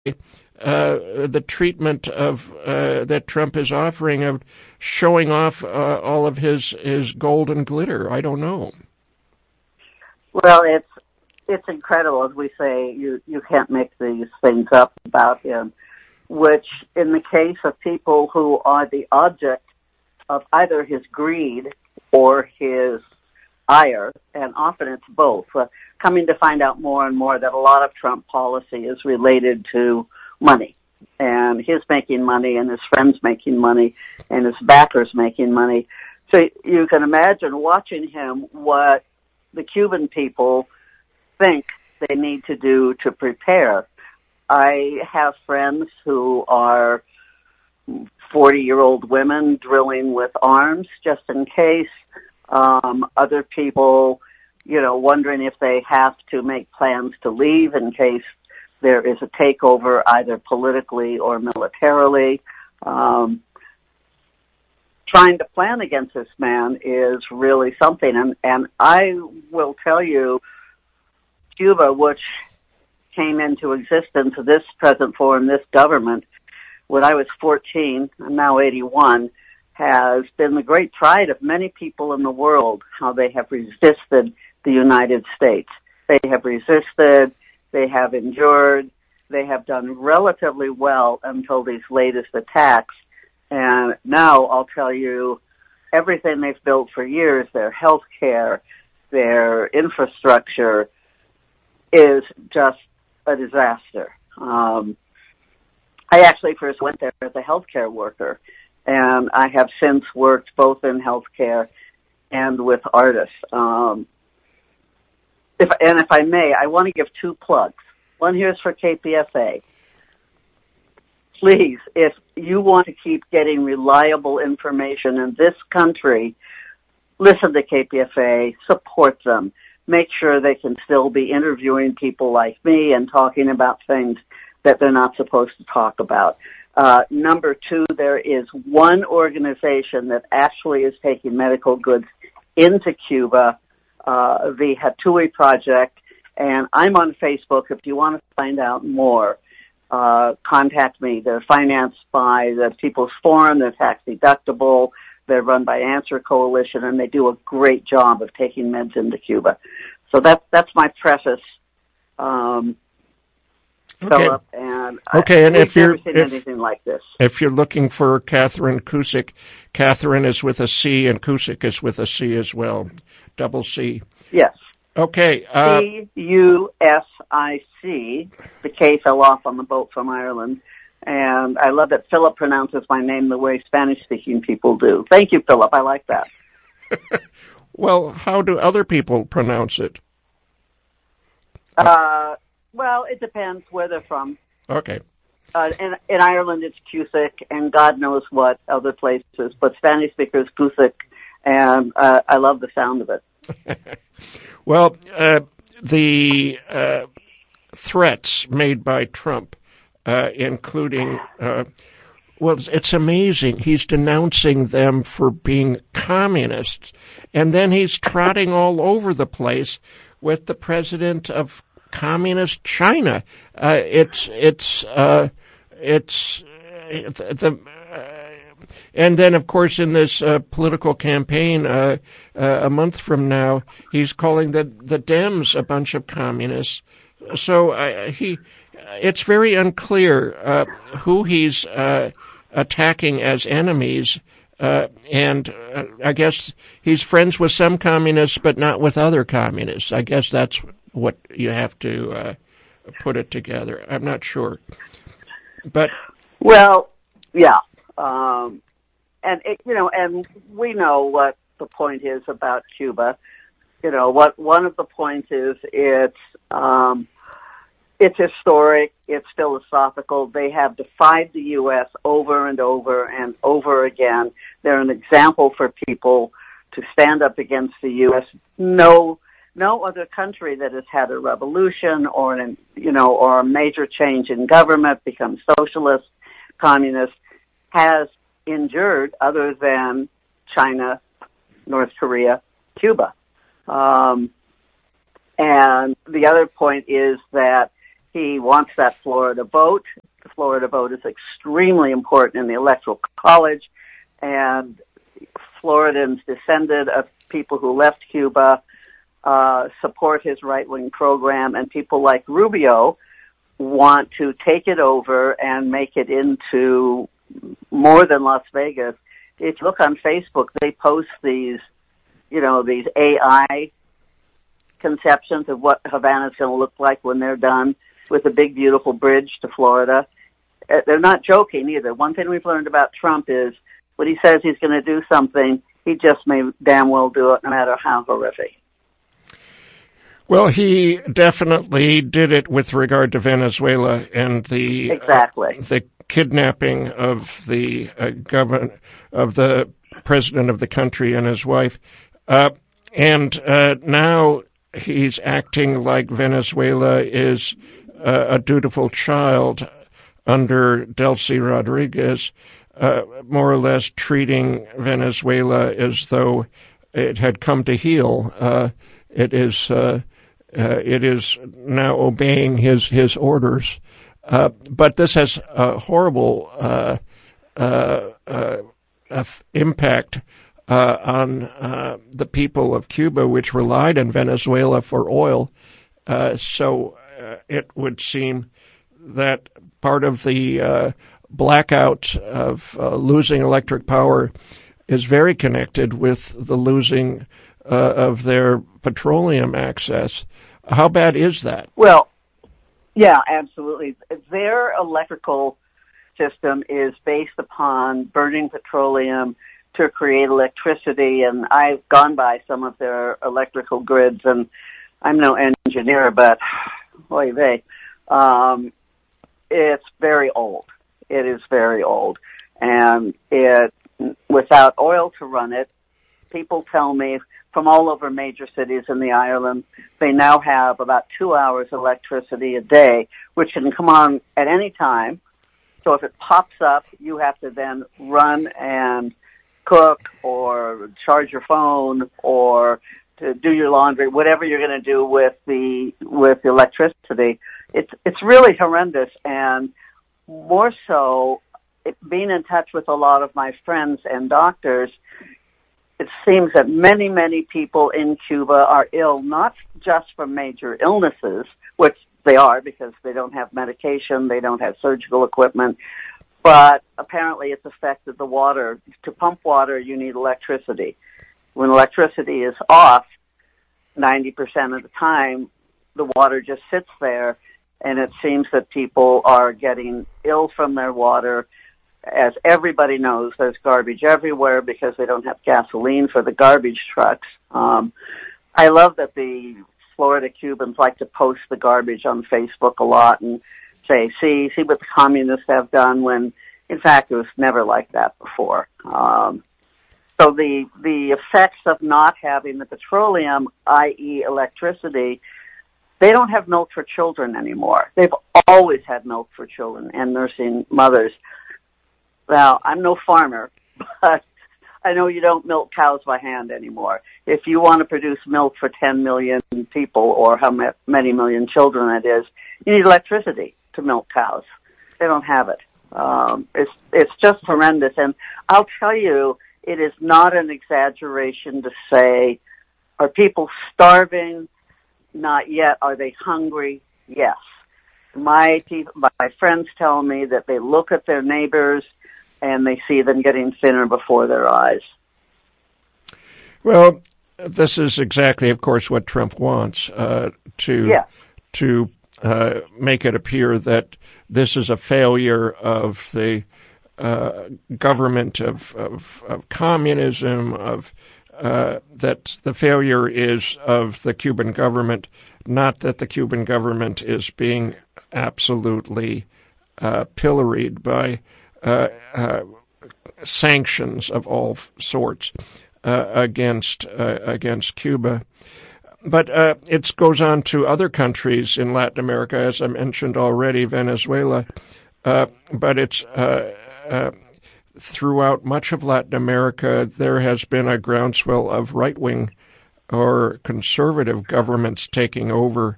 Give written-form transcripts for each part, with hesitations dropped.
the treatment of that Trump is offering of showing off all of his gold and glitter. I don't know. Well, it's incredible, as we say. You can't make these things up about him. Which, in the case of people who are the object of either his greed or his ire, and often it's both, coming to find out more and more that a lot of Trump policy is related to money, and his making money, and his friends making money, and his backers making money. So you can imagine watching him what the Cuban people think they need to do to prepare. I have friends who are 40-year-old women drilling with arms just in case. Other people, wondering if they have to make plans to leave in case there is a takeover either politically or militarily. Trying to plan against this man is really something. And I will tell you, Cuba, which came into existence, this present form, this government, when I was 14, I'm now 81, has been the great pride of many people in the world, how they have resisted the United States. They have resisted, they have endured, they have done relatively well until these latest attacks. And now I'll tell you, everything they've built for years, their health care, their infrastructure, is just a disaster. I actually first went there as a healthcare worker, and I have since worked both in healthcare and with artists. If I may, I want to give two plugs. One here is for KPFA. Please, if you want to keep getting reliable information in this country, listen to KPFA, support them. Make sure they can still be interviewing people like me and talking about things that they're not supposed to talk about. Number two, there is one organization that actually is taking medical goods into Cuba, the Hatui Project, and I'm on Facebook. If you want to find out more, contact me. They're financed by the People's Forum. They're tax deductible. They're run by Answer Coalition, and they do a great job of taking meds into Cuba. So that's my preface, Philip. And and I've never seen anything like this. If you're looking for Catherine Cusick, Catherine is with a C, and Cusick is with a C as well, double C. Yes. Okay. C-U-S-I-C. The K fell off on the boat from Ireland. And I love that Philip pronounces my name the way Spanish-speaking people do. Thank you, Philip. I like that. Well, how do other people pronounce it? Well, it depends where they're from. Okay. In Ireland, it's Cusick, and God knows what other places. But Spanish speakers, Cusick, and I love the sound of it. Well, the threats made by Trump, including, it's amazing. He's denouncing them for being communists, and then he's trotting all over the place with the president of communist China. And then, of course, in this political campaign, a month from now, he's calling the Dems a bunch of communists. So it's very unclear who he's attacking as enemies, and I guess he's friends with some communists, but not with other communists. I guess that's what you have to put it together. I'm not sure, but yeah. And we know what the point is about Cuba. What one of the points is, it's historic, it's philosophical. They have defied the U.S. over and over and over again. They're an example for people to stand up against the U.S. No other country that has had a revolution or a major change in government, become socialist, communist, has endured other than China, North Korea, Cuba. And the other point is that He wants that Florida vote. The Florida vote is extremely important in the Electoral College, and Floridans descended of people who left Cuba support his right-wing program, and people like Rubio want to take it over and make it into more than Las Vegas. If you look on Facebook, they post these AI conceptions of what Havana's going to look like when they're done with a big, beautiful bridge to Florida. They're not joking either. One thing we've learned about Trump is when he says he's going to do something, he just may damn well do it, no matter how horrific. Well, he definitely did it with regard to Venezuela and the kidnapping of the the president of the country and his wife, and now he's acting like Venezuela is a dutiful child under Delcy Rodriguez, more or less treating Venezuela as though it had come to heel. It is now obeying his orders, but this has a horrible impact on the people of Cuba, which relied on Venezuela for oil. So it would seem that part of the blackout of losing electric power is very connected with the losing of their petroleum access. How bad is that? Well, yeah, absolutely. Their electrical system is based upon burning petroleum to create electricity, and I've gone by some of their electrical grids, and I'm no engineer, but oy vey, it's very old. It is very old, and without oil to run it, people tell me from all over major cities in the island, they now have about 2 hours electricity a day, which can come on at any time. So if it pops up, you have to then run and cook or charge your phone or to do your laundry, whatever you're going to do with the electricity. It's really horrendous, and more so, being in touch with a lot of my friends and doctors, it seems that many, many people in Cuba are ill, not just from major illnesses, which they are because they don't have medication, they don't have surgical equipment, but apparently it's affected the water. To pump water, you need electricity. When electricity is off, 90% of the time, the water just sits there, and it seems that people are getting ill from their water. As everybody knows, there's garbage everywhere because they don't have gasoline for the garbage trucks. I love that the Florida Cubans like to post the garbage on Facebook a lot and say, see what the communists have done, when, in fact, it was never like that before. So the effects of not having the petroleum, i.e. electricity, they don't have milk for children anymore. They've always had milk for children and nursing mothers. Well, I'm no farmer, but I know you don't milk cows by hand anymore. If you want to produce milk for 10 million people, or how many million children that is, you need electricity to milk cows. They don't have it. It's just horrendous. And I'll tell you, it is not an exaggeration to say, are people starving? Not yet. Are they hungry? Yes. My friends tell me that they look at their neighbors and they see them getting thinner before their eyes. Well, this is exactly, of course, what Trump wants, to make it appear that this is a failure of the government of communism, that the failure is of the Cuban government, not that the Cuban government is being absolutely pilloried by sanctions of all sorts against Cuba. But it goes on to other countries in Latin America, as I mentioned already, Venezuela. But it's throughout much of Latin America, there has been a groundswell of right-wing or conservative governments taking over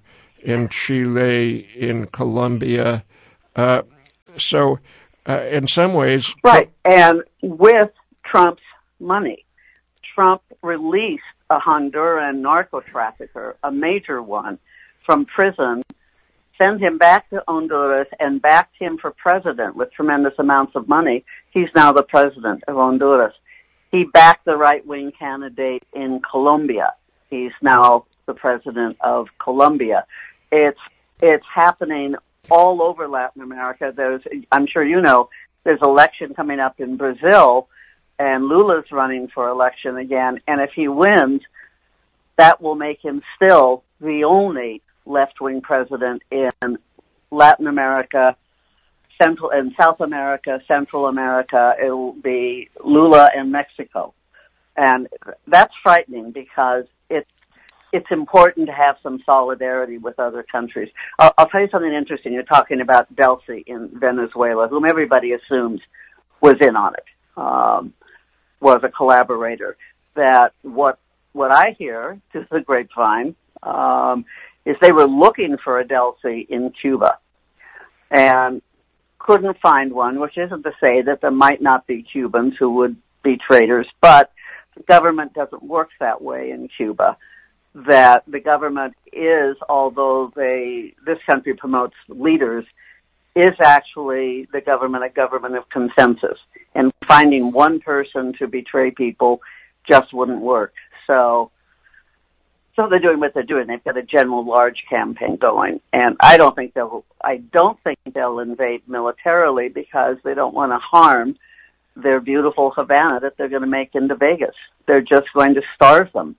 in Chile, in Colombia. So in some ways... Right, and with Trump's money. Trump released a Honduran narco trafficker, a major one, from prison, sent him back to Honduras, and backed him for president with tremendous amounts of money. He's now the president of Honduras. He backed the right-wing candidate in Colombia. He's now the president of Colombia. It's happening all over Latin America. I'm sure you know, there's election coming up in Brazil, and Lula's running for election again. And if he wins, that will make him still the only left-wing president in Latin America, Central and South America, Central America. It will be Lula and Mexico. And that's frightening because it's important to have some solidarity with other countries. I'll tell you something interesting. You're talking about Delcy in Venezuela, whom everybody assumes was in on it, was a collaborator. That what I hear, to the grapevine, is they were looking for a Delcy in Cuba and couldn't find one, which isn't to say that there might not be Cubans who would be traitors, but the government doesn't work that way in Cuba. That the government is, although this country promotes leaders, is actually the government a government of consensus. And finding one person to betray people just wouldn't work. So they're doing what they're doing. They've got a general large campaign going. And I don't think they'll invade militarily because they don't want to harm their beautiful Havana that they're going to make into Vegas. They're just going to starve them.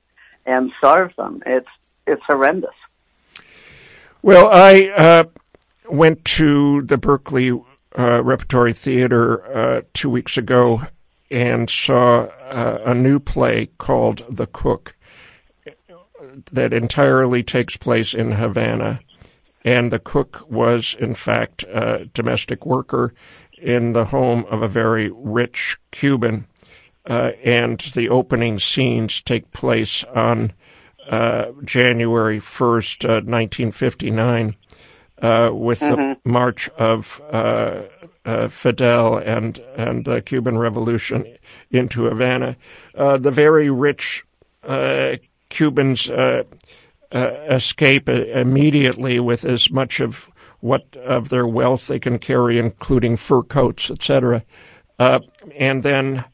It's horrendous. Well, I went to the Berkeley Repertory Theater 2 weeks ago and saw a new play called The Cook that entirely takes place in Havana. And the cook was, in fact, a domestic worker in the home of a very rich Cuban. And the opening scenes take place on January 1st, 1959, with the march of Fidel and the Cuban Revolution into Havana. The very rich Cubans escape immediately with as much of their wealth they can carry, including fur coats, etc. And then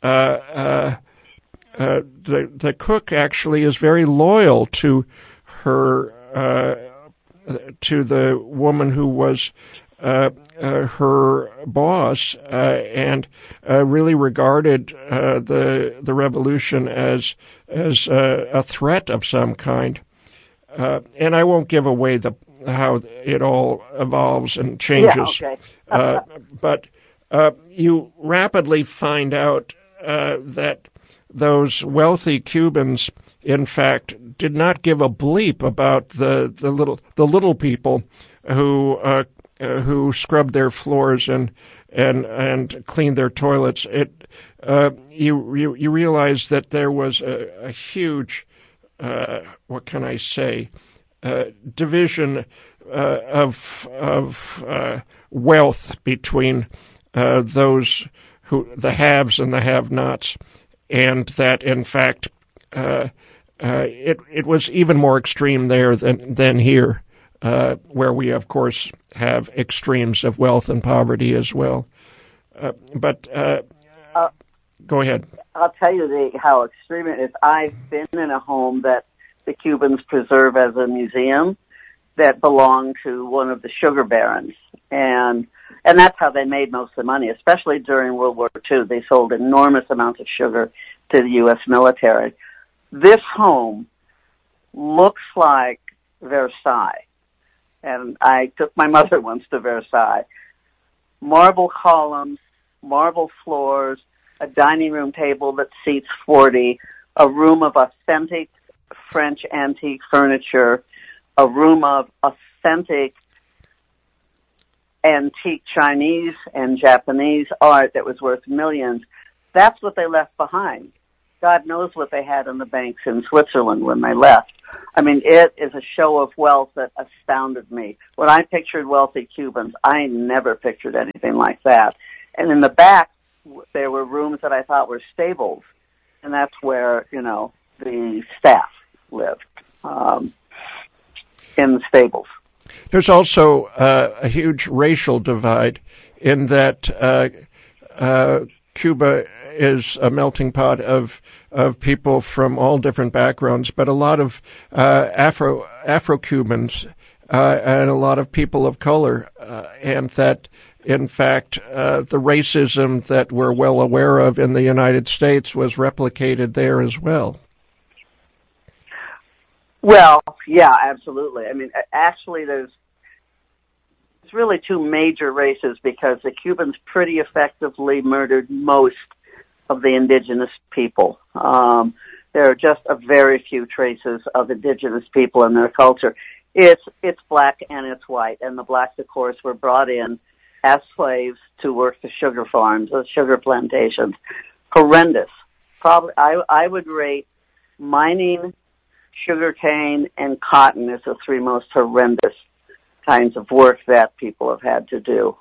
the cook actually is very loyal to her to the woman who was her boss, and really regarded the revolution as a threat of some kind. And I won't give away how it all evolves and changes. Yeah, okay. But you rapidly find out that those wealthy Cubans, in fact, did not give a bleep about the little people who scrubbed their floors and cleaned their toilets. You realize that there was a huge what can I say division of wealth between those the haves and the have-nots, and that in fact it was even more extreme there than here, where we of course have extremes of wealth and poverty as well. But go ahead. I'll tell you how extreme it is. I've been in a home that the Cubans preserve as a museum that belonged to one of the sugar barons, and that's how they made most of the money, especially during World War II. They sold enormous amounts of sugar to the U.S. military. This home looks like Versailles, and I took my mother once to Versailles. Marble columns, marble floors, a dining room table that seats 40, a room of authentic French antique furniture, a room of authentic antique Chinese and Japanese art that was worth millions. That's what they left behind. God knows what they had in the banks in Switzerland when they left. I mean, it is a show of wealth that astounded me. When I pictured wealthy Cubans, I never pictured anything like that. And in the back, there were rooms that I thought were stables, and that's where, the staff lived, in the stables. There's also a huge racial divide in that Cuba is a melting pot of people from all different backgrounds, but a lot of Afro-Cubans and a lot of people of color, and that, in fact, the racism that we're well aware of in the United States was replicated there as well. Well, yeah, absolutely. I mean, actually, there's really two major races because the Cubans pretty effectively murdered most of the indigenous people. There are just a very few traces of indigenous people in their culture. It's black and it's white, and the blacks, of course, were brought in as slaves to work the sugar farms, the sugar plantations. Horrendous. Probably, I would rate mining, sugarcane, and cotton as the three most horrendous kinds of work that people have had to do.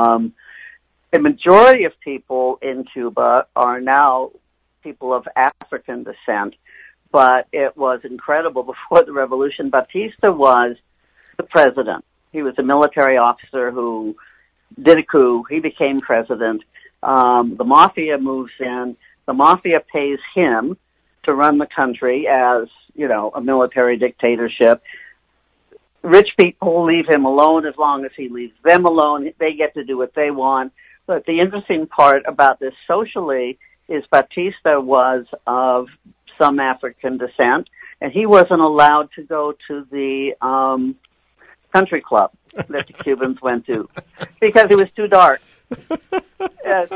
The majority of people in Cuba are now people of African descent, but it was incredible before the revolution. Batista was the president. He was a military officer who did a coup. He became president. The mafia moves in. The mafia pays him to run the country as, a military dictatorship. Rich people leave him alone as long as he leaves them alone. They get to do what they want. But the interesting part about this socially is Batista was of some African descent, and he wasn't allowed to go to the country club that the Cubans went to because it was too dark. As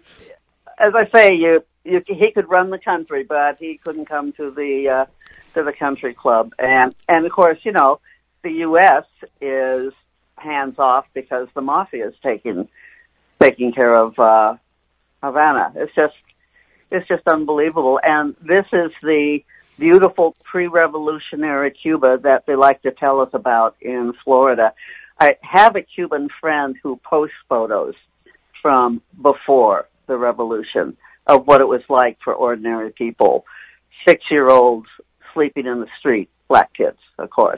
I say, he could run the country, but he couldn't come to the country club. And of course, the U.S. is hands off because the mafia is taking care of Havana. It's just unbelievable. And this is the beautiful pre-revolutionary Cuba that they like to tell us about in Florida. I have a Cuban friend who posts photos from before the revolution of what it was like for ordinary people. 6-year-olds sleeping in the street, black kids, of course.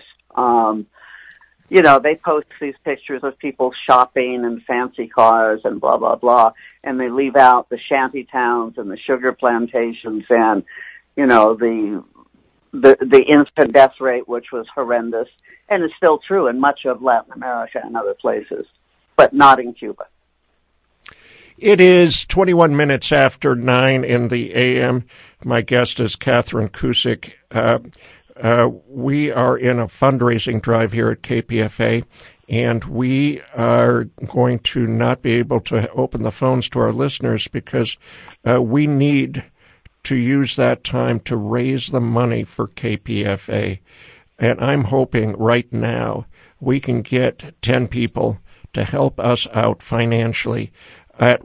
They post these pictures of people shopping in fancy cars and blah, blah, blah, and they leave out the shanty towns and the sugar plantations and, the infant death rate, which was horrendous, and is still true in much of Latin America and other places, but not in Cuba. It is 21 minutes after 9 in the a.m. My guest is Catherine Cusick. We are in a fundraising drive here at KPFA, and we are going to not be able to open the phones to our listeners because we need to use that time to raise the money for KPFA. And I'm hoping right now we can get 10 people to help us out financially at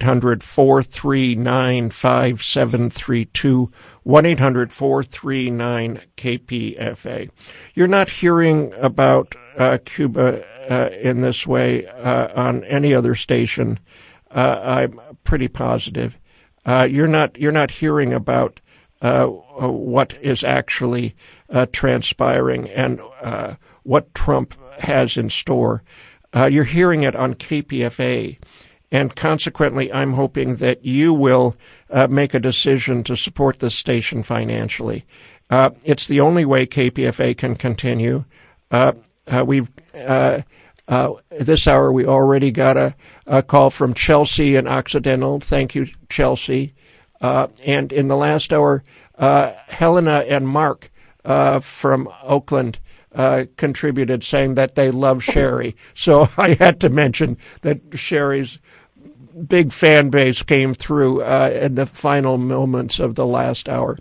1-800-439-5732, 1-800-439-KPFA. You're not hearing about Cuba in this way on any other station. I'm pretty positive. You're not hearing about what is actually transpiring and what Trump has in store. You're hearing it on KPFA. And consequently, I'm hoping that you will make a decision to support this station financially. It's the only way KPFA can continue. This hour we already got a call from Chelsea in Occidental. Thank you, Chelsea. And in the last hour, Helena and Mark from Oakland contributed, saying that they love Sherry. So I had to mention that Sherry's big fan base came through in the final moments of the last hour.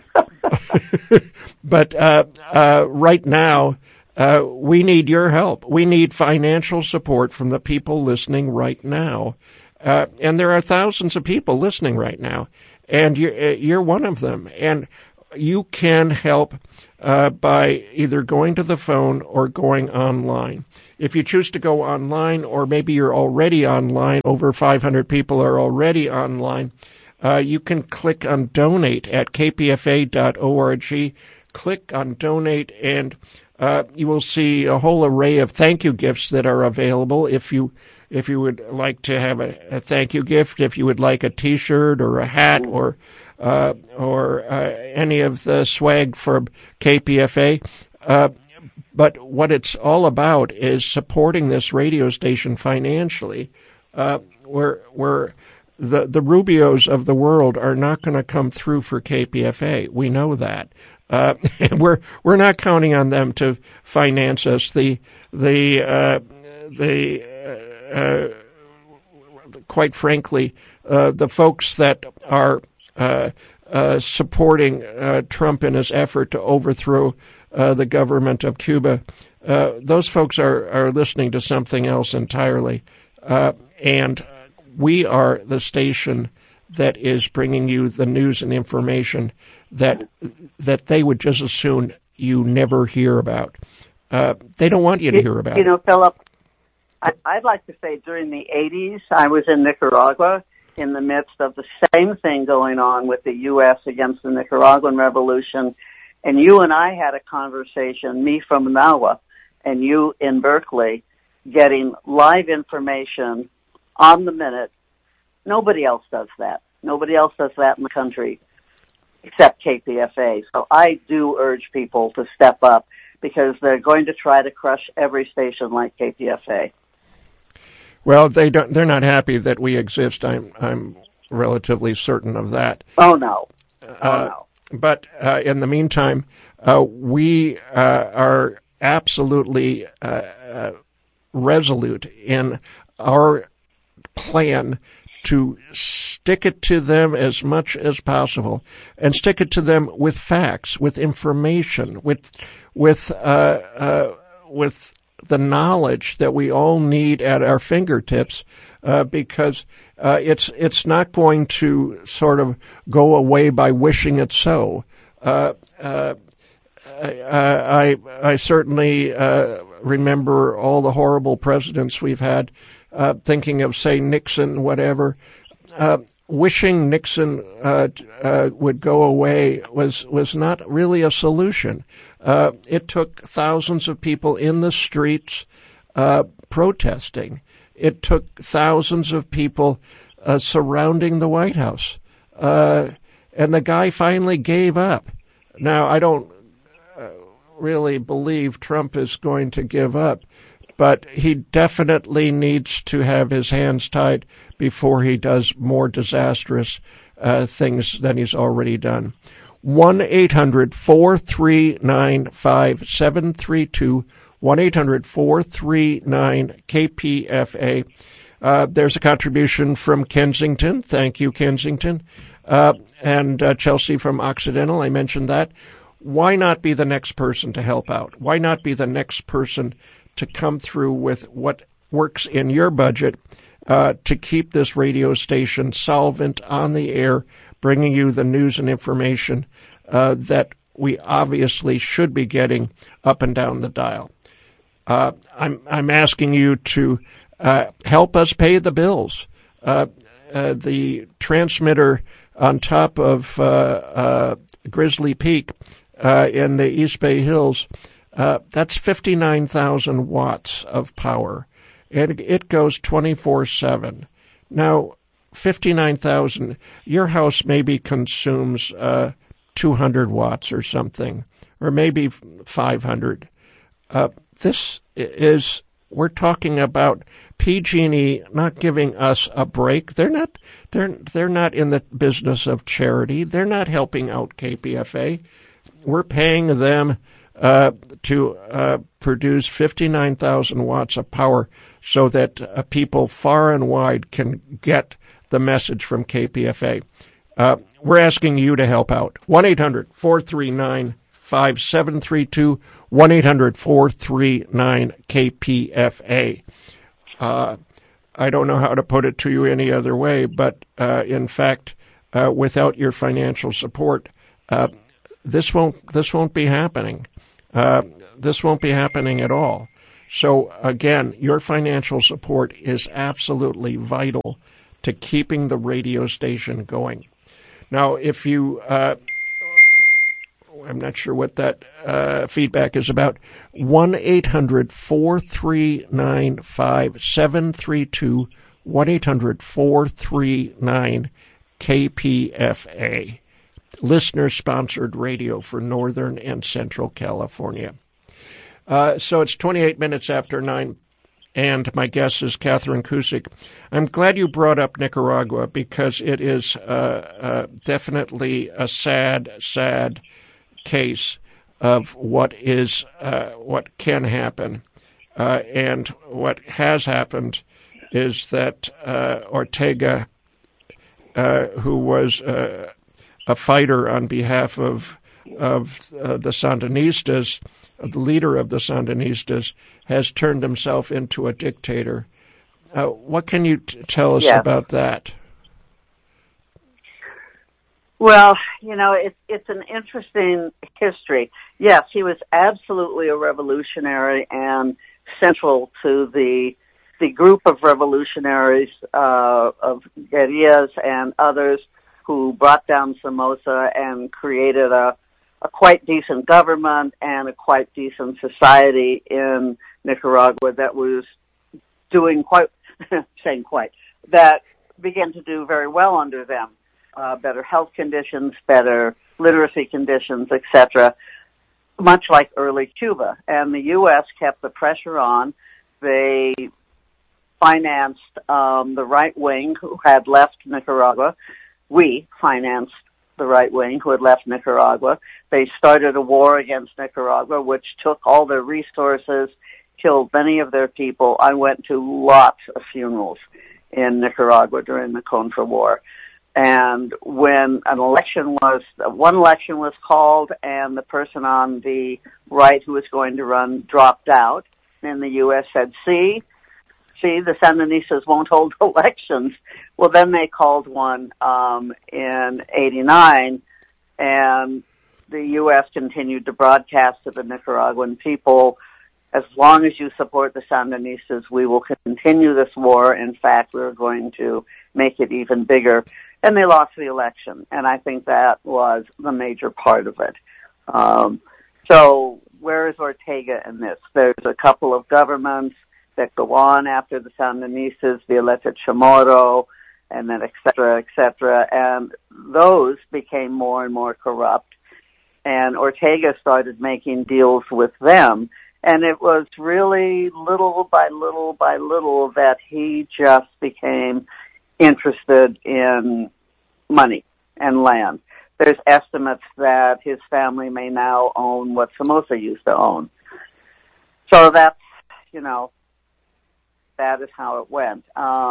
But right now, we need your help. We need financial support from the people listening right now. And there are thousands of people listening right now. and you're one of them. And you can help by either going to the phone or going online. If you choose to go online, or maybe you're already online, over 500 people are already online, you can click on Donate at kpfa.org. Click on Donate, and you will see a whole array of thank you gifts that are available. If you would like to have a thank you gift, if you would like a T-shirt or a hat or any of the swag from KPFA. But what it's all about is supporting this radio station financially. Where the Rubios of the world are not going to come through for KPFA. We know that. We're not counting on them to finance us. Quite frankly, the folks that are supporting Trump in his effort to overthrow the government of Cuba, those folks are listening to something else entirely. And we are the station that is bringing you the news and information that they would just as soon you never hear about. They don't want you to hear about it. You know, Philip, I'd like to say during the 80s, I was in Nicaragua in the midst of the same thing going on with the U.S. against the Nicaraguan revolution. And you and I had a conversation, me from Managua and you in Berkeley, getting live information on the minute. Nobody else does that. Nobody else does that in the country except KPFA. So I do urge people to step up because they're going to try to crush every station like KPFA. Well, they're not happy that we exist. I'm relatively certain of that. Oh no. No. But in the meantime, we are absolutely resolute in our plan to stick it to them as much as possible, and stick it to them with facts, with information, with the knowledge that we all need at our fingertips, because it's not going to sort of go away by wishing it so. I certainly remember all the horrible presidents we've had, thinking of, say, Nixon, whatever. Wishing Nixon would go away was not really a solution. It took thousands of people in the streets protesting. It took thousands of people surrounding the White House. And the guy finally gave up. Now, I don't really believe Trump is going to give up, but he definitely needs to have his hands tied before he does more disastrous things than he's already done. 1-800-439-5732, 1-800-439-KPFA. There's a contribution from Kensington. Thank you, Kensington. And Chelsea from Occidental, I mentioned that. Why not be the next person to help out? Why not be the next person to come through with what works in your budget to keep this radio station solvent on the air, bringing you the news and information that we obviously should be getting up and down the dial. I'm asking you to help us pay the bills. The transmitter on top of Grizzly Peak in the East Bay Hills, that's 59,000 watts of power, and it goes 24/7. Now, 59,000, your house maybe consumes 200 watts or something, or maybe 500. We're talking about PG&E not giving us a break. They're not in the business of charity. They're not helping out KPFA. We're paying them to produce 59,000 watts of power so that people far and wide can get the message from KPFA. We're asking you to help out. 1-800-439-5732, 1-800-439-KPFA. I don't know how to put it to you any other way, but in fact, without your financial support, this won't be happening. This won't be happening at all. So again, your financial support is absolutely vital to keeping the radio station going. Now, if you, I'm not sure what that feedback is about, 1-800-439-5732, 1-800-439-KPFA, listener-sponsored radio for Northern and Central California. So it's 28 minutes after 9, and my guest is Catherine Cusick. I'm glad you brought up Nicaragua because it is definitely a sad case of what can happen. And what has happened is that Ortega, who was a fighter on behalf of the Sandinistas, the leader of the Sandinistas, has turned himself into a dictator. What can you tell us about that? Well, it's an interesting history. Yes, he was absolutely a revolutionary and central to the group of revolutionaries of Guerrillas and others who brought down Somoza and created a quite decent government and a quite decent society in Nicaragua that was doing that began to do very well under them. Better health conditions, better literacy conditions, etc., much like early Cuba. And the U.S. kept the pressure on. They financed the right wing who had left Nicaragua. We financed the right wing who had left Nicaragua. They started a war against Nicaragua, which took all their resources, killed many of their people. I went to lots of funerals in Nicaragua during the Contra War. And when one election was called and the person on the right who was going to run dropped out, and the U.S. said, see, the Sandinistas won't hold elections. Well, then they called one in 89, and the U.S. continued to broadcast to the Nicaraguan people, as long as you support the Sandinistas, we will continue this war. In fact, we're going to make it even bigger. And they lost the election, and I think that was the major part of it. So where is Ortega in this? There's a couple of governments that go on after the Sandinistas, Violeta Chamorro, and then et cetera, and those became more and more corrupt. And Ortega started making deals with them, and it was really little by little by little that he just became interested in money and land. There's estimates that his family may now own what Somoza used to own. So that's, that is how it went.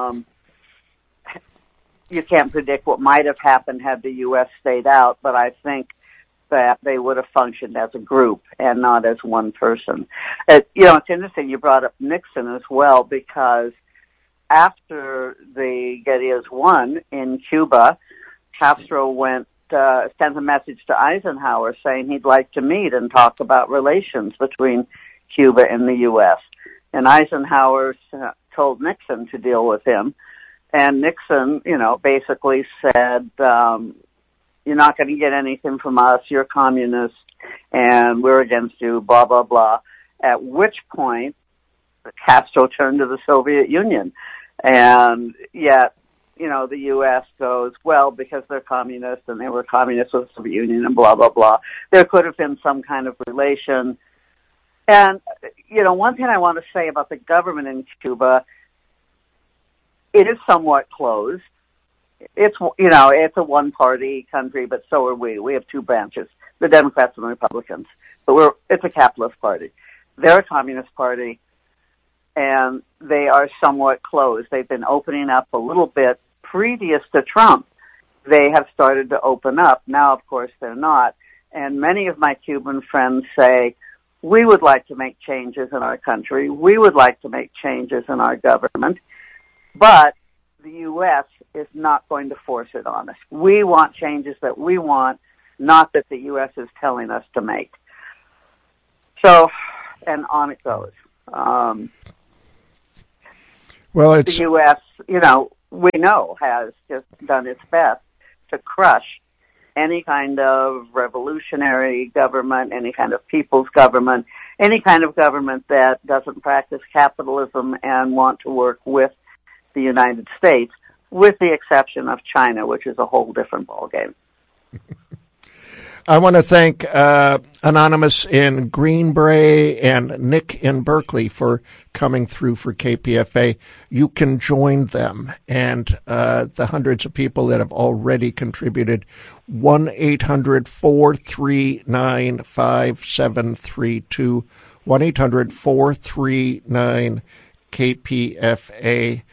You can't predict what might have happened had the U.S. stayed out, but I think that they would have functioned as a group and not as one person. It's interesting you brought up Nixon as well, because after the guerrillas won in Cuba, Castro sent a message to Eisenhower saying he'd like to meet and talk about relations between Cuba and the U.S. And Eisenhower told Nixon to deal with him. And Nixon, basically said, you're not going to get anything from us, you're communist, and we're against you, blah, blah, blah. At which point, Castro turned to the Soviet Union. And yet, the U.S. goes, well, because they're communists and they were communists with the Soviet Union and blah, blah, blah. There could have been some kind of relation. And, one thing I want to say about the government in Cuba, it is somewhat closed. It's a one-party country, but so are we. We have two branches, the Democrats and the Republicans. But it's a capitalist party. They're a communist party, and they are somewhat closed. They've been opening up a little bit previous to Trump. They have started to open up. Now, of course, they're not. And many of my Cuban friends say, we would like to make changes in our country. We would like to make changes in our government. But the U.S. is not going to force it on us. We want changes that we want, not that the U.S. is telling us to make. So, and on it goes. Well, the U.S., we know has just done its best to crush any kind of revolutionary government, any kind of people's government, any kind of government that doesn't practice capitalism and want to work with the United States, with the exception of China, which is a whole different ballgame. I want to thank Anonymous in Greenbrae and Nick in Berkeley for coming through for KPFA. You can join them and the hundreds of people that have already contributed. 1-800-439-5732. 1-800-439-KPFA.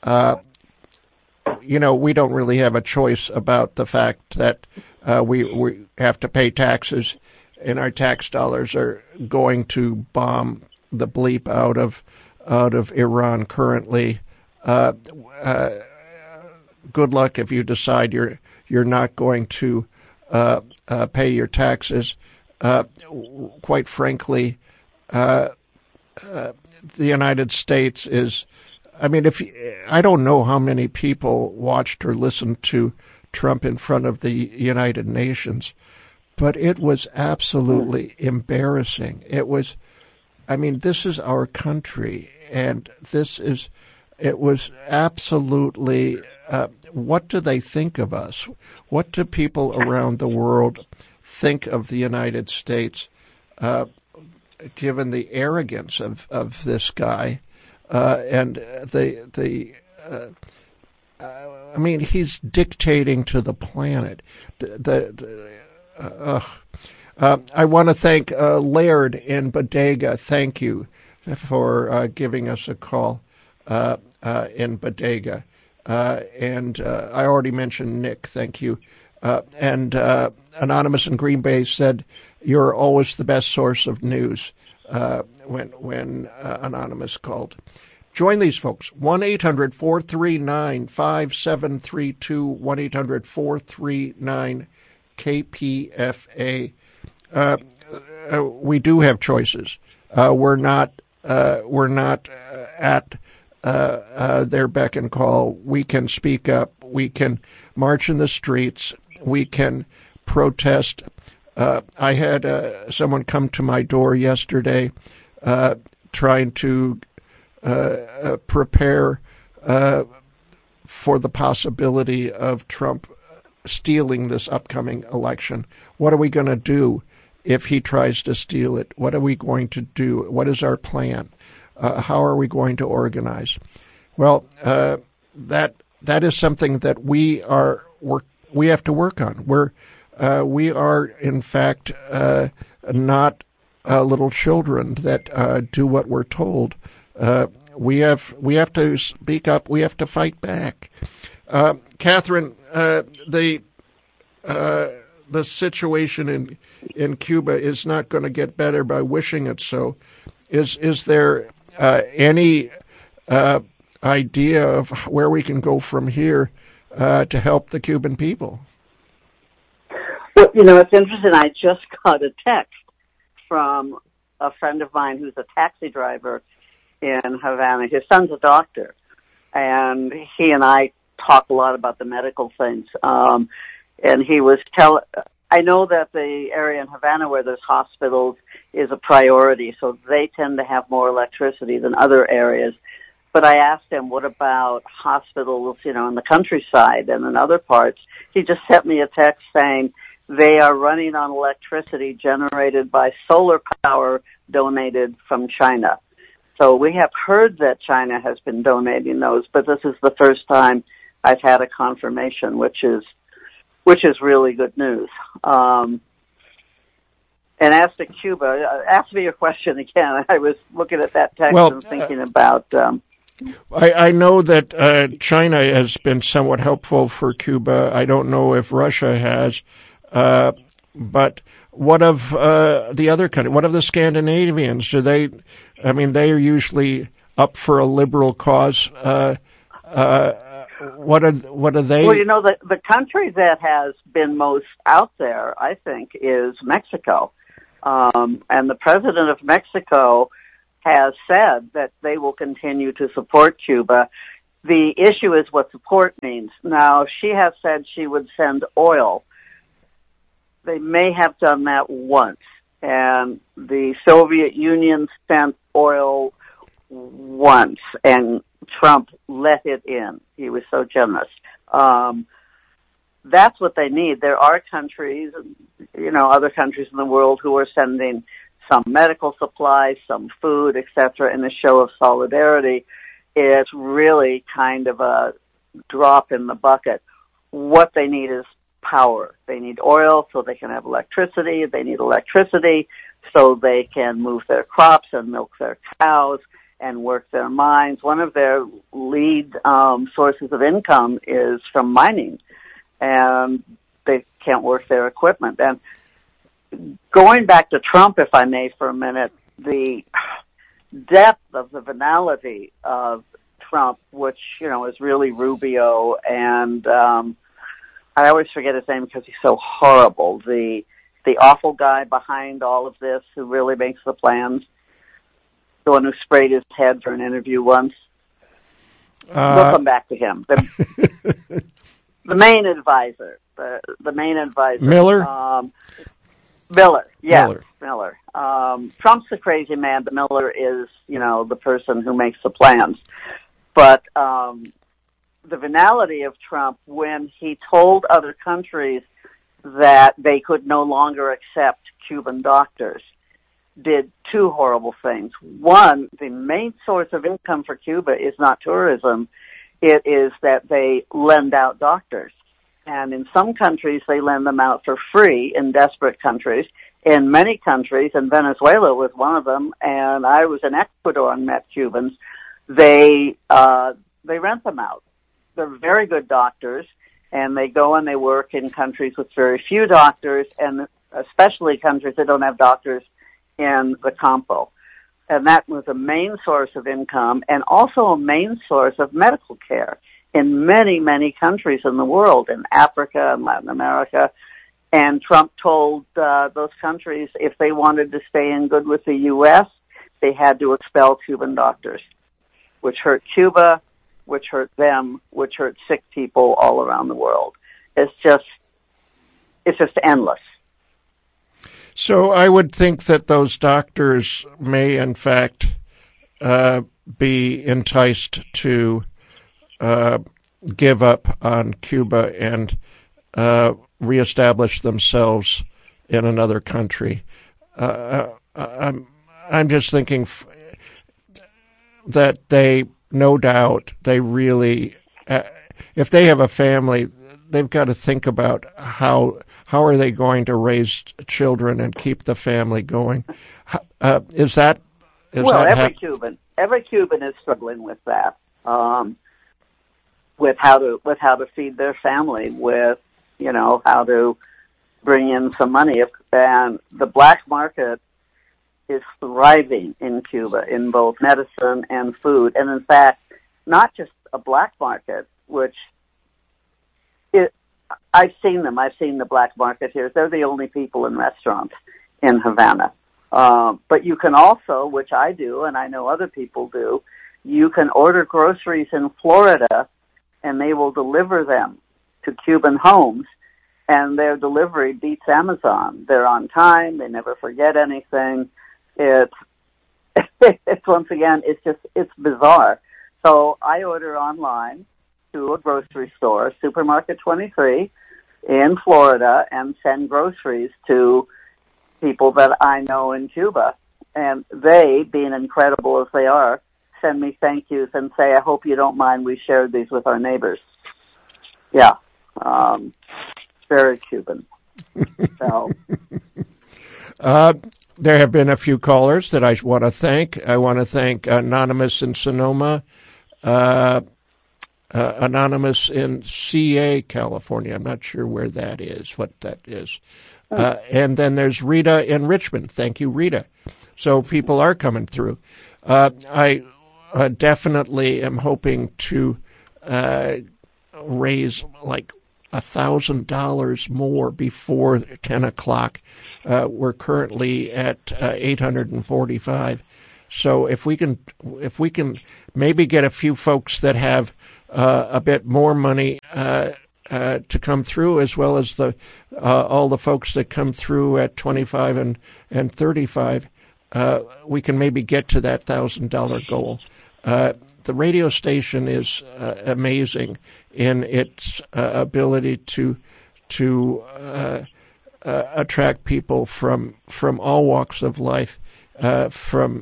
We don't really have a choice about the fact that we have to pay taxes, and our tax dollars are going to bomb the bleep out of Iran currently. Good luck if you decide you're not going to pay your taxes. Quite frankly, the United States is. I mean, I don't know how many people watched or listened to Trump in front of the United Nations, but it was absolutely embarrassing. It was, this is our country, and it was absolutely, what do they think of us? What do people around the world think of the United States, given the arrogance of this guy? He's dictating to the planet. I want to thank Laird in Bodega. Thank you for giving us a call in Bodega. And I already mentioned Nick. Thank you. And Anonymous in Green Bay said, "You're always the best source of news." When Anonymous called. Join these folks. 1-800-439-5732, 1-800-439-KPFA. We do have choices. We're not at their beck and call. We can speak up. We can march in the streets. We can protest. I had someone come to my door yesterday trying to prepare for the possibility of Trump stealing this upcoming election. What are we going to do if he tries to steal it? What are we going to do? What is our plan? How are we going to organize? Well, that is something that we have to work on. We are, in fact, not little children that do what we're told. We have to speak up. We have to fight back. Catherine, the situation in Cuba is not going to get better by wishing it so. Is there any idea of where we can go from here to help the Cuban people? Well, it's interesting. I just got a text from a friend of mine who's a taxi driver in Havana. His son's a doctor, and he and I talk a lot about the medical things. And he was I know that the area in Havana where there's hospitals is a priority, so they tend to have more electricity than other areas. But I asked him, what about hospitals, in the countryside and in other parts? He just sent me a text saying they are running on electricity generated by solar power donated from China. So we have heard that China has been donating those, but this is the first time I've had a confirmation, which is really good news. And as to Cuba, ask me your question again. I was looking at that text and thinking about. I know that China has been somewhat helpful for Cuba. I don't know if Russia has, but what of the other countries? What of the Scandinavians? Do they? They are usually up for a liberal cause. what are they? Well, the country that has been most out there, I think, is Mexico. And the president of Mexico has said that they will continue to support Cuba. The issue is what support means. Now, she has said she would send oil. They may have done that once. And the Soviet Union sent oil once, and Trump let it in. He was so generous. That's what they need. There are countries, other countries in the world who are sending some medical supplies, some food, etc., in a show of solidarity. It's really kind of a drop in the bucket. What they need is power. They need oil so they can have electricity. They need electricity so they can move their crops and milk their cows and work their mines. One of their lead sources of income is from mining, and they can't work their equipment. And going back to Trump, if I may, for a minute, the depth of the venality of Trump, which, is really Rubio, and I always forget his name because he's so horrible. The awful guy behind all of this who really makes the plans, the one who sprayed his head for an interview once. We'll come back to him. The main advisor, the main advisor. Miller? Miller, yes, Miller. Trump's the crazy man, but Miller is, the person who makes the plans. But the venality of Trump when he told other countries that they could no longer accept Cuban doctors did two horrible things. One, the main source of income for Cuba is not tourism. It is that they lend out doctors. And in some countries, they lend them out for free in desperate countries. In many countries, and Venezuela was one of them, and I was in Ecuador and met Cubans, they rent them out. They're very good doctors, and they go and they work in countries with very few doctors, and especially countries that don't have doctors in the campo. And that was a main source of income and also a main source of medical care in many, many countries in the world, in Africa and Latin America. And Trump told those countries if they wanted to stay in good with the U.S., they had to expel Cuban doctors, which hurt Cuba, which hurt them, which hurt sick people all around the world. It's just endless. So I would think that those doctors may, in fact, be enticed to give up on Cuba and reestablish themselves in another country. I'm just thinking that they, no doubt, they really, if they have a family, they've got to think about how are they going to raise children and keep the family going. Every Cuban is struggling with that, with how to feed their family, with how to bring in some money. And the black market is thriving in Cuba in both medicine and food, and in fact, not just a black market, which I've seen them. I've seen the black market here. They're the only people in restaurants in Havana. But you can also, which I do, and I know other people do, you can order groceries in Florida, and they will deliver them to Cuban homes, and their delivery beats Amazon. They're on time. They never forget anything. It's once again, it's bizarre. So I order online to a grocery store, Supermarket 23 in Florida, and send groceries to people that I know in Cuba. And they, being incredible as they are, send me thank yous and say, I hope you don't mind we shared these with our neighbors. Yeah. Very Cuban. So. There have been a few callers that I want to thank. I want to thank Anonymous in Sonoma, Anonymous in CA, California. I'm not sure where that is, what that is. And then there's Rita in Richmond. Thank you, Rita. So people are coming through. I definitely am hoping to raise like $1,000 more before 10 o'clock. We're currently at 845. So if we can maybe get a few folks that have a bit more money to come through, as well as all the folks that come through at 25 and 35, we can maybe get to that $1,000 goal. The radio station is amazing in its ability to attract people from all walks of life. I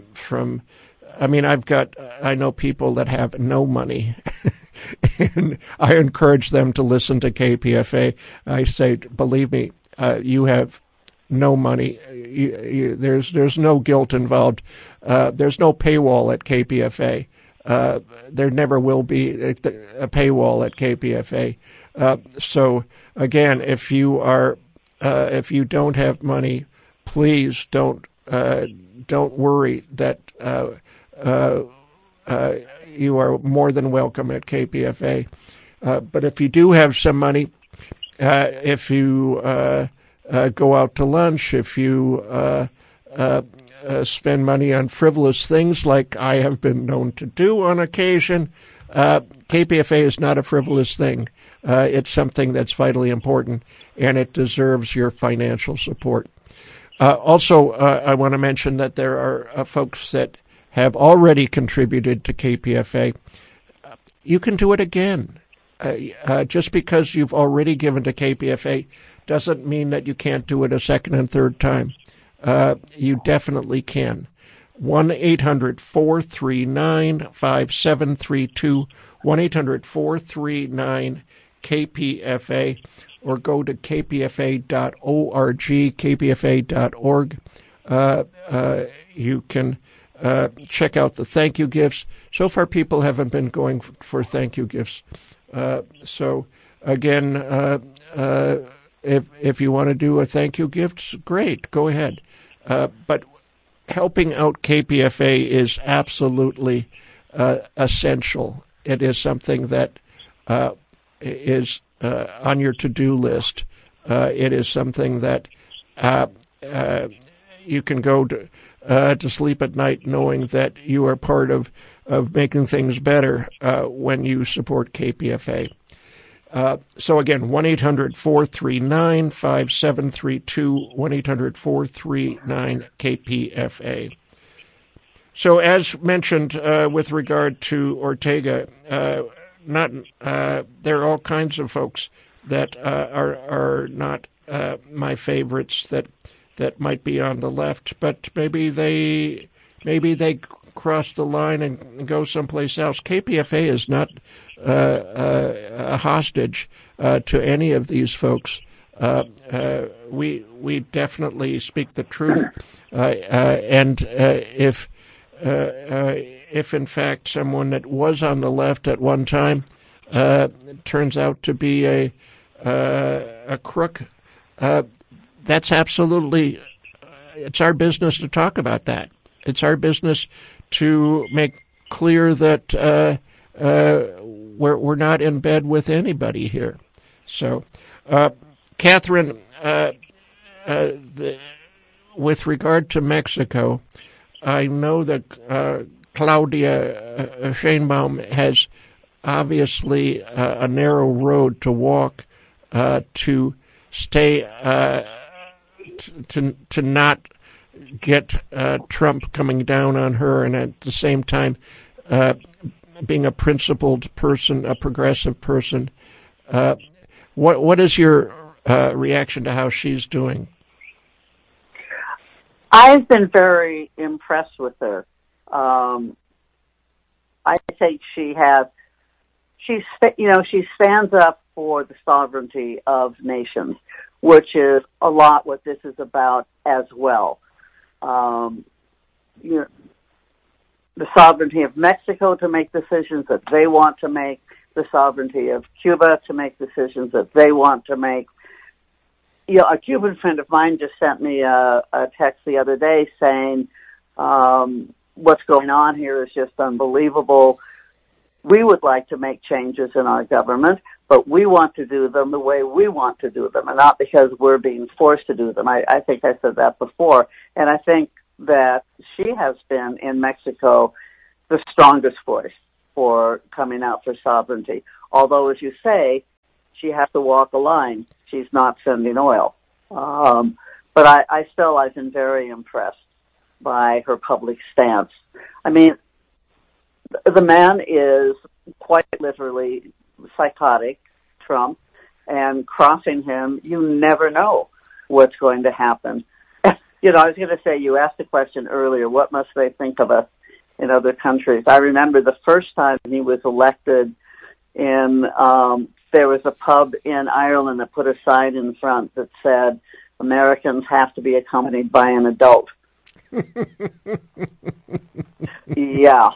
know people that have no money, and I encourage them to listen to KPFA. I say, believe me, you have no money. There's no guilt involved. There's no paywall at KPFA. There never will be a paywall at KPFA. So again, if you don't have money, please don't worry that you are more than welcome at KPFA. But if you do have some money, if you go out to lunch, if you spend money on frivolous things like I have been known to do on occasion, KPFA is not a frivolous thing. It's something that's vitally important, and it deserves your financial support. Also, I want to mention that there are folks that have already contributed to KPFA. You can do it again. Just because you've already given to KPFA doesn't mean that you can't do it a second and third time. You definitely can. 1-800-439-5732, 1-800-439-KPFA, or go to kpfa.org, kpfa.org. You can check out the thank you gifts. So far, people haven't been going for thank you gifts. So, again, if you want to do a thank you gift, great, go ahead. But helping out KPFA is absolutely essential. It is something that is on your to-do list. It is something that you can go to sleep at night knowing that you are part of making things better when you support KPFA. So again, 1-800-439-5732, 1-800-439-KPFA. So as mentioned with regard to Ortega, there are all kinds of folks that are not my favorites that might be on the left, but maybe they cross the line and go someplace else. KPFA is not a hostage to any of these folks. We definitely speak the truth, and if in fact someone that was on the left at one time turns out to be a crook, that's absolutely, it's our business to talk about that. It's our business to make clear that we're not in bed with anybody here. So, Catherine, with regard to Mexico, I know that Claudia Sheinbaum has obviously a narrow road to walk to stay to not get Trump coming down on her, and at the same time being a principled person, a progressive person. What is your reaction to how she's doing? I've been very impressed with her. I think she stands up for the sovereignty of nations, which is a lot what this is about as well. The sovereignty of Mexico to make decisions that they want to make, the sovereignty of Cuba to make decisions that they want to make. A Cuban friend of mine just sent me a text the other day saying, what's going on here is just unbelievable. We would like to make changes in our government, but we want to do them the way we want to do them, and not because we're being forced to do them. I think I said that before, and I think that she has been, in Mexico, the strongest voice for coming out for sovereignty. Although, as you say, she has to walk a line. She's not sending oil. But I've been very impressed by her public stance. I mean, the man is quite literally psychotic, Trump, and crossing him, you never know what's going to happen. You know, I was going to say, you asked the question earlier, what must they think of us in other countries? I remember the first time he was elected there was a pub in Ireland that put a sign in front that said, Americans have to be accompanied by an adult. Yeah.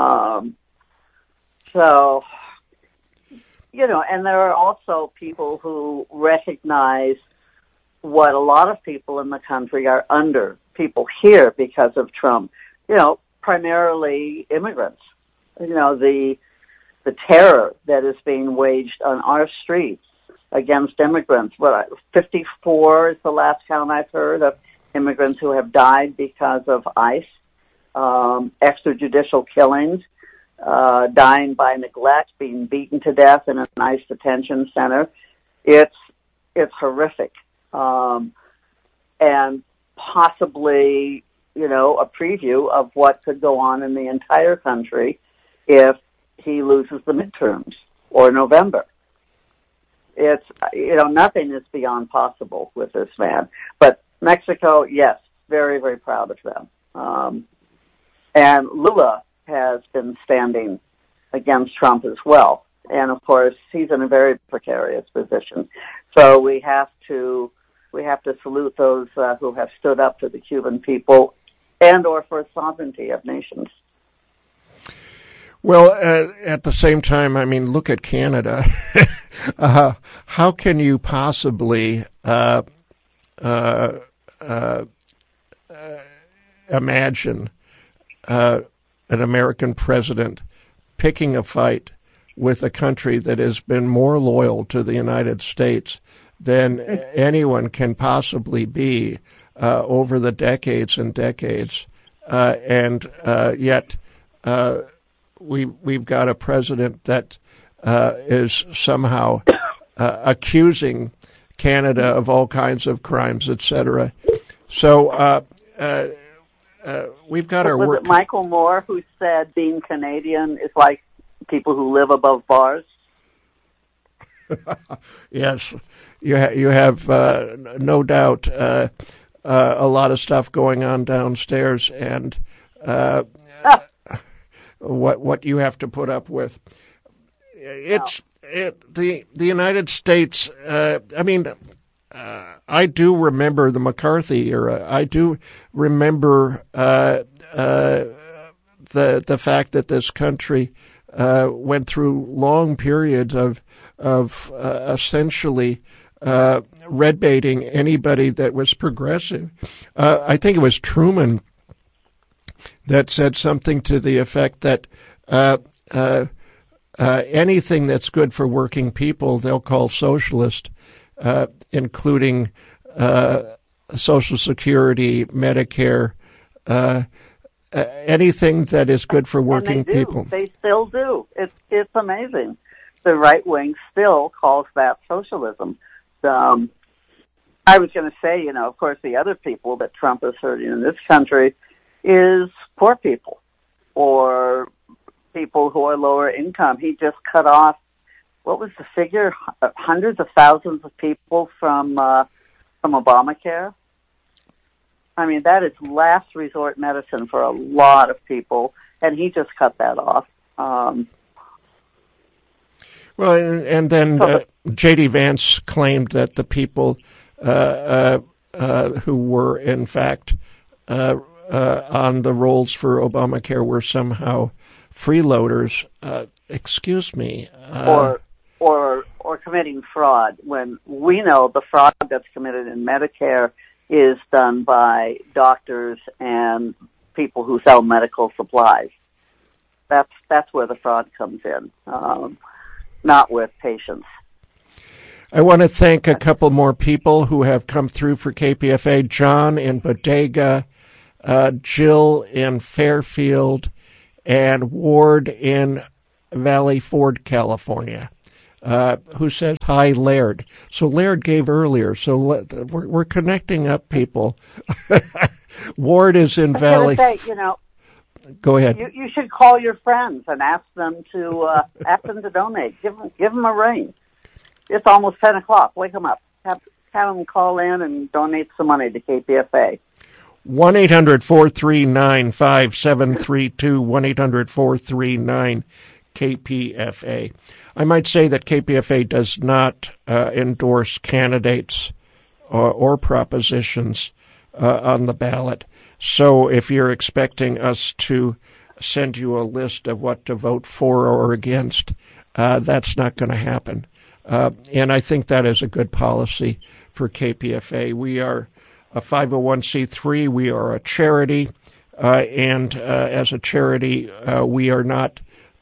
So, you know, and there are also people who recognize what a lot of people in the country are under, people here because of Trump, you know, primarily immigrants. You know, the terror that is being waged on our streets against immigrants. 54 is the last count I've heard of immigrants who have died because of ICE, extrajudicial killings, dying by neglect, being beaten to death in an ICE detention center. It's horrific. And possibly, you know, a preview of what could go on in the entire country if he loses the midterms or November. It's, you know, nothing is beyond possible with this man. But Mexico, yes, very, very proud of them. And Lula has been standing against Trump as well. And of course, he's in a very precarious position. So we have to salute those who have stood up to the Cuban people and or for sovereignty of nations. Well, at the same time, I mean, look at Canada. How can you possibly imagine an American president picking a fight with a country that has been more loyal to the United States than anyone can possibly be over the decades and decades, and yet we've got a president that is somehow accusing Canada of all kinds of crimes, etc. So we've got our work. Was it Michael Moore who said being Canadian is like people who live above bars? Yes, you have no doubt a lot of stuff going on downstairs, and what you have to put up with. The United States. I mean, I do remember the McCarthy era. I do remember the fact that this country went through long periods of essentially red baiting anybody that was progressive. I think it was Truman that said something to the effect that anything that's good for working people they'll call socialist, including Social Security, Medicare, anything that is good for working people. They still do. It's amazing. The right wing still calls that socialism. I was going to say, you know, of course, the other people that Trump is hurting in this country is poor people or people who are lower income. He just cut off, what was the figure? Hundreds of thousands of people from Obamacare. I mean, that is last resort medicine for a lot of people, and he just cut that off. Well, and then J.D. Vance claimed that the people who were, in fact, on the rolls for Obamacare were somehow freeloaders. Excuse me. Or committing fraud, when we know the fraud that's committed in Medicare is done by doctors and people who sell medical supplies. That's where the fraud comes in, not with patients. I want to thank a couple more people who have come through for KPFA. John in Bodega, Jill in Fairfield, and Ward in Valley Ford, California, who says, hi, Laird. So Laird gave earlier, so we're connecting up people. Ward is in Valley. Say, go ahead. You should call your friends and ask them to donate. Give them a ring. It's almost 10 o'clock. Wake them up. Have them call in and donate some money to KPFA. 1-800-439-5732, 1-800-439-KPFA. I might say that KPFA does not endorse candidates or propositions on the ballot. So if you're expecting us to send you a list of what to vote for or against, that's not going to happen. And I think that is a good policy for KPFA. We are a 501c3. We are a charity, and as a charity, we are not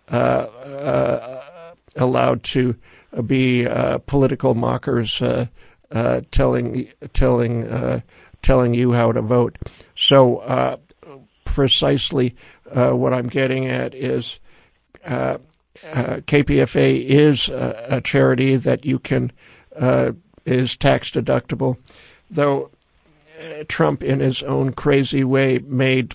allowed to be political mockers telling you how to vote. So precisely what I'm getting at is KPFA is a charity that you can is tax deductible, though Trump, in his own crazy way, made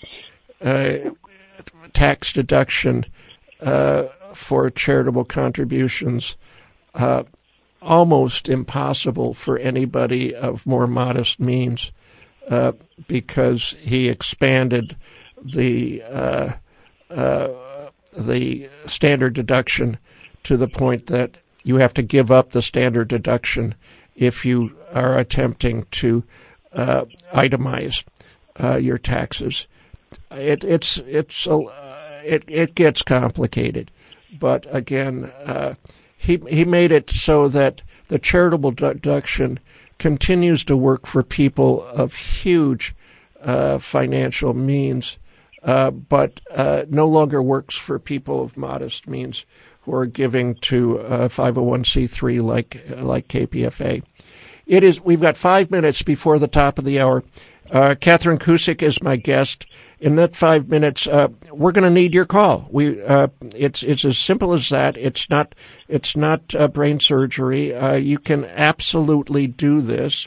tax deduction for charitable contributions almost impossible for anybody of more modest means, because he expanded the standard deduction to the point that you have to give up the standard deduction if you are attempting to itemize your taxes. It gets complicated, but again, he made it so that the charitable deduction continues to work for people of huge financial means, but no longer works for people of modest means who are giving to 501c3 like KPFA. We've got 5 minutes before the top of the hour. Catherine Cusick is my guest. In that 5 minutes, we're going to need your call. It's as simple as that. It's not brain surgery. You can absolutely do this.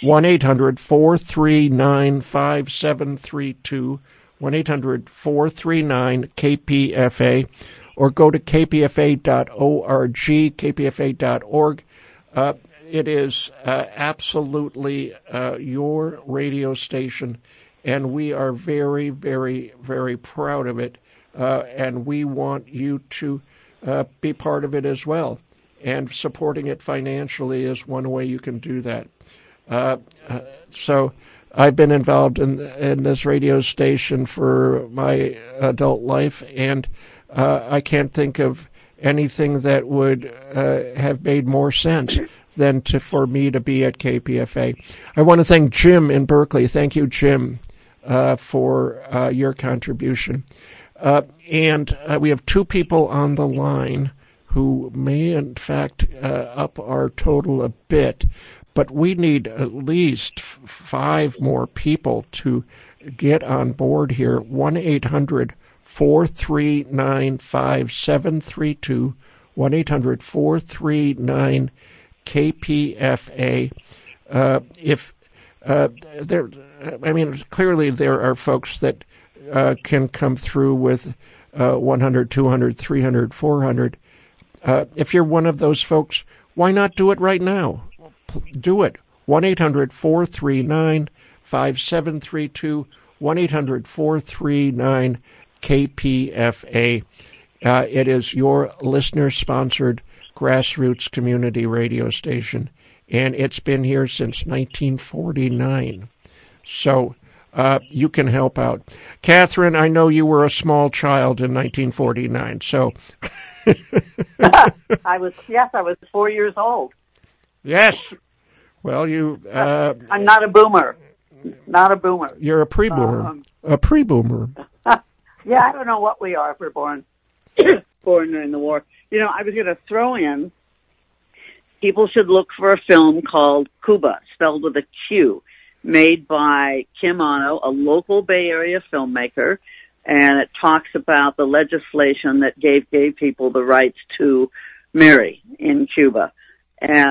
1-800-439-5732, 1-800-439-KPFA, or go to kpfa.org, kpfa.org. It is absolutely your radio station, and we are very, very, very proud of it, and we want you to be part of it as well. And supporting it financially is one way you can do that. So I've been involved in this radio station for my adult life, and I can't think of anything that would have made more sense than for me to be at KPFA. I want to thank Jim in Berkeley. Thank you, Jim, for your contribution. And we have two people on the line who may, in fact, up our total a bit, but we need at least 5 more people to get on board here. 1-800-439-5732, 1-800-439-KPFA. Clearly there are folks that can come through with 100, 200, 300, 400. If you're one of those folks, why not do it right now? Do it. 1-800-439-5732, 1-800-439-KPFA. It is your listener-sponsored grassroots community radio station, and it's been here since 1949. So you can help out. Catherine, I know you were a small child in 1949, so... I was 4 years old. Yes. Well, I'm not a boomer. Not a boomer. You're a pre-boomer. A pre-boomer. Yeah, I don't know what we are if we're born during the war. I was going to throw in people should look for a film called Cuba, spelled with a Q, made by Kim Ono, a local Bay Area filmmaker, and it talks about the legislation that gave gay people the rights to marry in Cuba. And